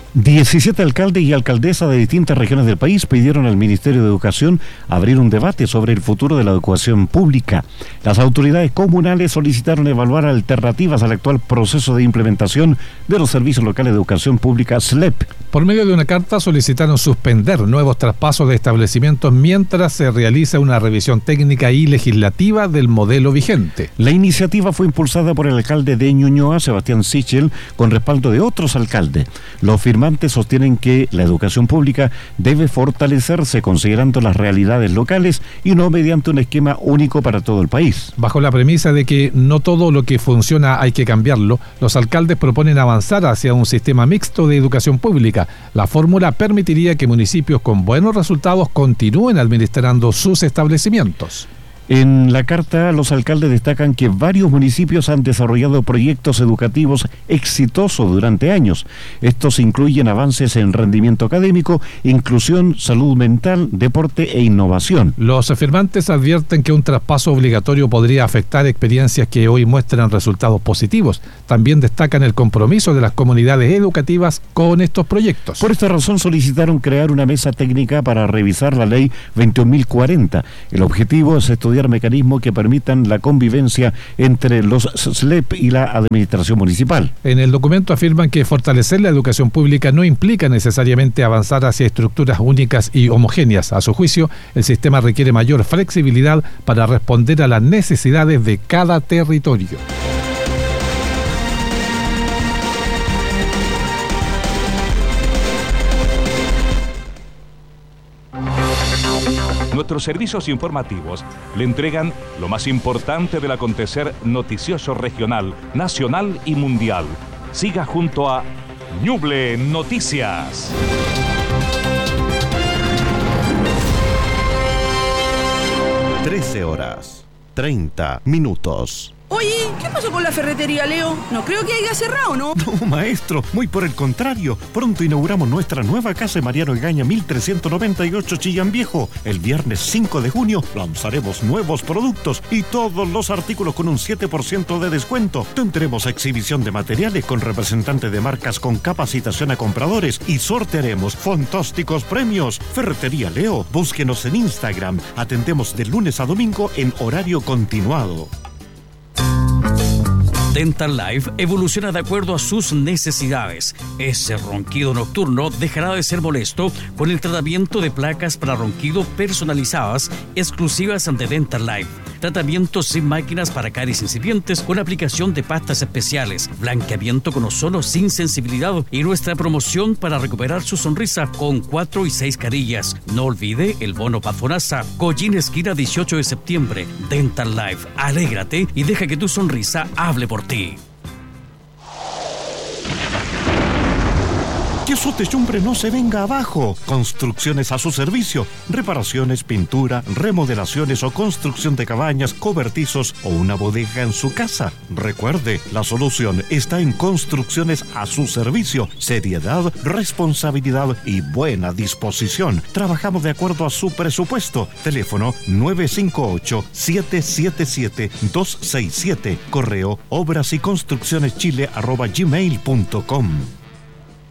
17 alcaldes y alcaldesas de distintas regiones del país pidieron al Ministerio de Educación abrir un debate sobre el futuro de la educación pública. Las autoridades comunales solicitaron evaluar alternativas al actual proceso de implementación de los servicios locales de educación pública SLEP. Por medio de una carta solicitaron suspender nuevos traspasos de establecimientos mientras se realiza una revisión técnica y legislativa del modelo vigente. La iniciativa fue impulsada por el alcalde de Ñuñoa, Sebastián Sichel, con respaldo de otros alcaldes. Los firmantes sostienen que la educación pública debe fortalecerse considerando las realidades locales y no mediante un esquema único para todo el país. Bajo la premisa de que no todo lo que funciona hay que cambiarlo, los alcaldes proponen avanzar hacia un sistema mixto de educación pública. La fórmula permitiría que municipios con buenos resultados continúen administrando sus establecimientos. En la carta, los alcaldes destacan que varios municipios han desarrollado proyectos educativos exitosos durante años. Estos incluyen avances en rendimiento académico, inclusión, salud mental, deporte e innovación. Los firmantes advierten que un traspaso obligatorio podría afectar experiencias que hoy muestran resultados positivos. También destacan el compromiso de las comunidades educativas con estos proyectos. Por esta razón solicitaron crear una mesa técnica para revisar la ley 21.040. El objetivo es estudiar mecanismos que permitan la convivencia entre los SLEP y la administración municipal. En el documento afirman que fortalecer la educación pública no implica necesariamente avanzar hacia estructuras únicas y homogéneas. A su juicio, el sistema requiere mayor flexibilidad para responder a las necesidades de cada territorio. Nuestros servicios informativos le entregan lo más importante del acontecer noticioso regional, nacional y mundial. Siga junto a Ñuble Noticias. (13:30). Oye, ¿qué pasó con la ferretería, Leo? No creo que haya cerrado, ¿no? No, maestro, muy por el contrario. Pronto inauguramos nuestra nueva casa en Mariano Egaña 1398 Chillán Viejo. El viernes 5 de junio lanzaremos nuevos productos y todos los artículos con un 7% de descuento. Tendremos exhibición de materiales con representantes de marcas con capacitación a compradores y sortearemos fantásticos premios. Ferretería Leo, búsquenos en Instagram. Atendemos de lunes a domingo en horario continuado. Dental Life evoluciona de acuerdo a sus necesidades. Ese ronquido nocturno dejará de ser molesto con el tratamiento de placas para ronquido personalizadas exclusivas de Dental Life. Tratamientos sin máquinas para caries incipientes con aplicación de pastas especiales, blanqueamiento con ozono sin sensibilidad y nuestra promoción para recuperar su sonrisa con 4 y 6 carillas. No olvide el bono Pafonasa, Collín esquina 18 de septiembre. Dental Life, alégrate y deja que tu sonrisa hable por ti. Que su techumbre no se venga abajo. Construcciones a su servicio. Reparaciones, pintura, remodelaciones o construcción de cabañas, cobertizos o una bodega en su casa. Recuerde, la solución está en Construcciones a su servicio. Seriedad, responsabilidad y buena disposición. Trabajamos de acuerdo a su presupuesto. Teléfono 958-777-267. Correo obrasyconstruccioneschile@gmail.com.